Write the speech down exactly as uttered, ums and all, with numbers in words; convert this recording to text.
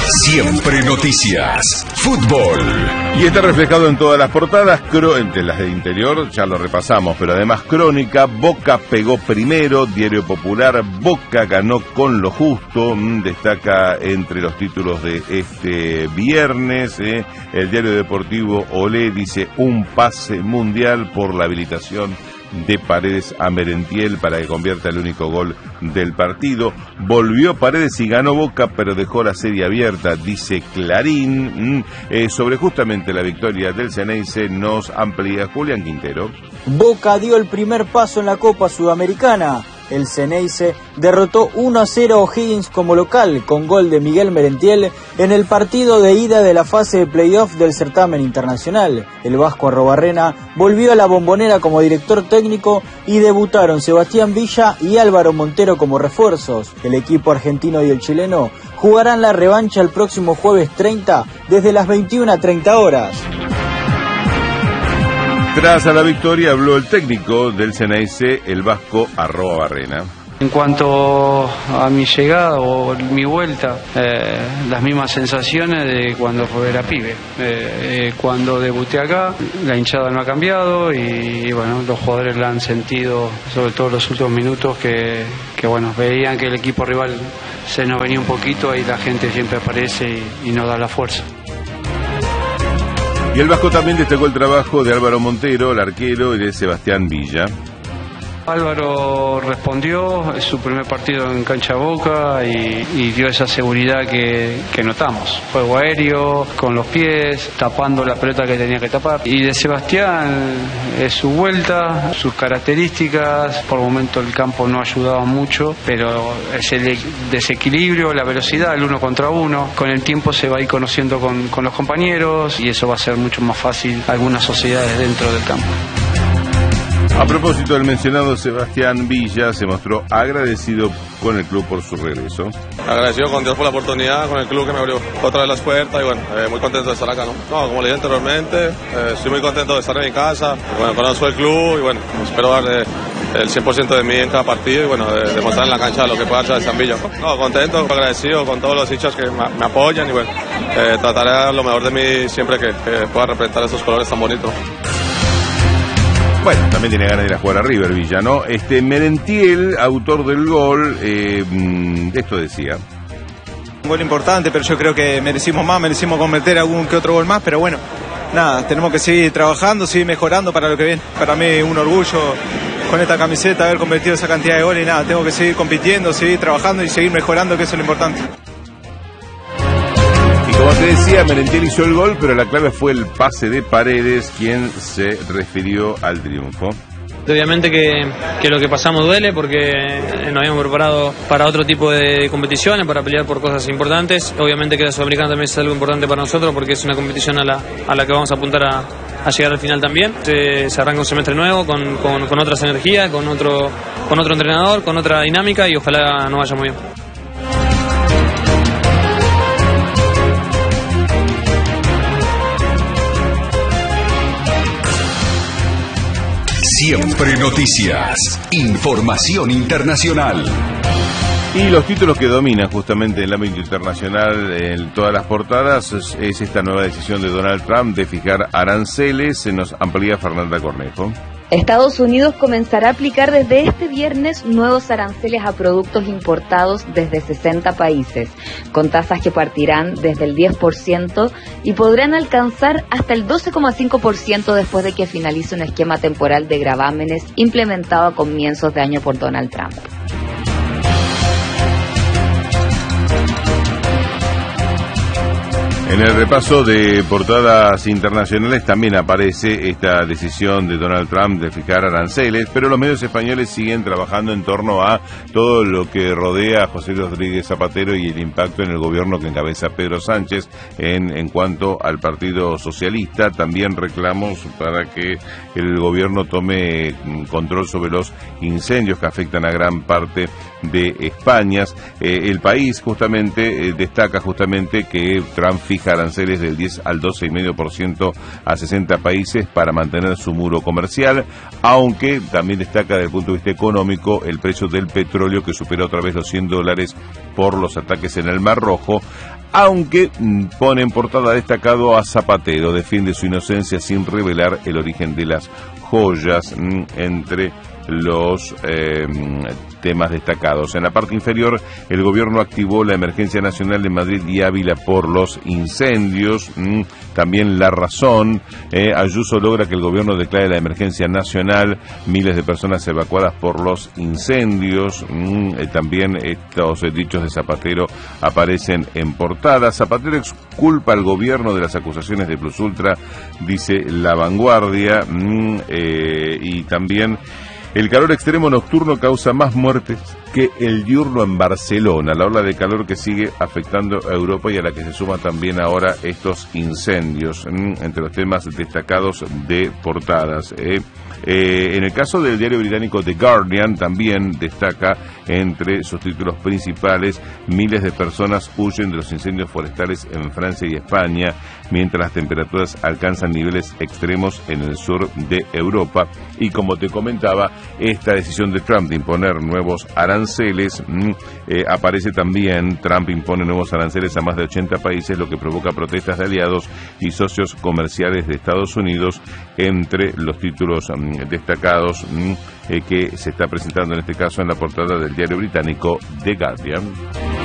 Siempre noticias. Fútbol. Y está reflejado en todas las portadas, entre las de interior, ya lo repasamos, pero además Crónica, Boca pegó primero, Diario Popular, Boca ganó con lo justo, destaca entre los títulos de este viernes, eh, el Diario Deportivo Olé dice un pase mundial por la habilitación de Paredes a Merentiel para que convierta el único gol del partido. Volvió Paredes y ganó Boca, pero dejó la serie abierta, dice Clarín. Eh, sobre justamente la victoria del Ceneice nos amplía Julián Quintero. Boca dio el primer paso en la Copa Sudamericana. El Ceneice derrotó uno a cero a O'Higgins como local con gol de Miguel Merentiel en el partido de ida de la fase de playoff del certamen internacional. El vasco Arrobarrena volvió a la Bombonera como director técnico y debutaron Sebastián Villa y Álvaro Montero como refuerzos. El equipo argentino y el chileno jugarán la revancha el próximo jueves treinta desde las veintiuna a treinta horas. Tras a la victoria habló el técnico del Ceneice, el vasco Arrobarrena. En cuanto a mi llegada o mi vuelta, eh, las mismas sensaciones de cuando era pibe. Eh, eh, cuando debuté acá, la hinchada no ha cambiado y, y bueno, los jugadores la han sentido, sobre todo los últimos minutos, que, que bueno, veían que el equipo rival se nos venía un poquito y la gente siempre aparece y, y nos da la fuerza. Y el vasco también destacó el trabajo de Álvaro Montero, el arquero, y de Sebastián Villa. Álvaro respondió, es su primer partido en cancha Boca y, y dio esa seguridad que, que notamos. Juego aéreo, con los pies, tapando la pelota que tenía que tapar. Y de Sebastián es su vuelta, sus características. Por el momento el campo no ayudaba mucho, pero es el desequilibrio, la velocidad, el uno contra uno. Con el tiempo se va a ir conociendo con, con los compañeros y eso va a ser mucho más fácil algunas sociedades dentro del campo. A propósito del mencionado Sebastián Villa, se mostró agradecido con el club por su regreso. Agradecido con Dios por la oportunidad, con el club que me abrió otra vez las puertas y bueno, eh, muy contento de estar acá, ¿no? No, como le dije anteriormente, eh, estoy muy contento de estar en mi casa, bueno, conozco el club y bueno, espero darle el cien por ciento de mí en cada partido y bueno, de, demostrar en la cancha lo que pueda hacer San Villa. No, contento, agradecido con todos los hinchas que me, me apoyan y bueno, eh, trataré de dar lo mejor de mí siempre que, que pueda representar esos colores tan bonitos. Bueno, también tiene ganas de ir a jugar a River Villa, ¿no? Este Merentiel, autor del gol, eh, esto decía. Un gol importante, pero yo creo que merecimos más, merecimos convertir algún que otro gol más, pero bueno, nada, tenemos que seguir trabajando, seguir mejorando para lo que viene. Para mí un orgullo con esta camiseta haber convertido esa cantidad de goles y nada, tengo que seguir compitiendo, seguir trabajando y seguir mejorando, que eso es lo importante. Como te decía, Merentiel hizo el gol, pero la clave fue el pase de Paredes, quien se refirió al triunfo. Obviamente que, que lo que pasamos duele porque nos habíamos preparado para otro tipo de competiciones, para pelear por cosas importantes. Obviamente que la Sudamericana también es algo importante para nosotros porque es una competición a la, a la que vamos a apuntar a, a llegar al final también. Se, se arranca un semestre nuevo con, con, con otras energías, con otro, con otro entrenador, con otra dinámica y ojalá nos vaya muy bien. Siempre noticias. Información internacional. Y los títulos que dominan justamente en el ámbito internacional en todas las portadas es, es esta nueva decisión de Donald Trump de fijar aranceles. Se nos amplía Fernanda Cornejo. Estados Unidos comenzará a aplicar desde este viernes nuevos aranceles a productos importados desde sesenta países, con tasas que partirán desde el diez por ciento y podrán alcanzar hasta el doce coma cinco por ciento después de que finalice un esquema temporal de gravámenes implementado a comienzos de año por Donald Trump. En el repaso de portadas internacionales también aparece esta decisión de Donald Trump de fijar aranceles, pero los medios españoles siguen trabajando en torno a todo lo que rodea a José Rodríguez Zapatero y el impacto en el gobierno que encabeza Pedro Sánchez en, en cuanto al Partido Socialista. También reclamos para que el gobierno tome control sobre los incendios que afectan a gran parte de España. Eh, el país justamente eh, destaca justamente que Trump fija aranceles del diez al doce coma cinco por ciento a sesenta países para mantener su muro comercial, aunque también destaca desde el punto de vista económico el precio del petróleo que superó otra vez los cien dólares por los ataques en el Mar Rojo. aunque mm, pone en portada destacado a Zapatero, defiende su inocencia sin revelar el origen de las joyas, mm, entre los eh, temas destacados. En la parte inferior, el gobierno activó la emergencia nacional en Madrid y Ávila por los incendios. Mm, también La Razón, eh, Ayuso logra que el gobierno declare la emergencia nacional, miles de personas evacuadas por los incendios. Mm, eh, también estos eh, dichos de Zapatero aparecen en portada. Zapatero exculpa al gobierno de las acusaciones de Plus Ultra, dice La Vanguardia. Mm, eh, y también el calor extremo nocturno causa más muertes que el diurno en Barcelona, la ola de calor que sigue afectando a Europa y a la que se suman también ahora estos incendios, mm, entre los temas destacados de portadas. Eh. Eh, en el caso del diario británico The Guardian, también destaca entre sus títulos principales: miles de personas huyen de los incendios forestales en Francia y España, mientras las temperaturas alcanzan niveles extremos en el sur de Europa. Y como te comentaba, esta decisión de Trump de imponer nuevos aranceles, mmm, eh, aparece también. Trump impone nuevos aranceles a más de ochenta países, lo que provoca protestas de aliados y socios comerciales de Estados Unidos, entre los títulos mmm, destacados mmm, eh, que se está presentando en este caso en la portada del diario británico The Guardian.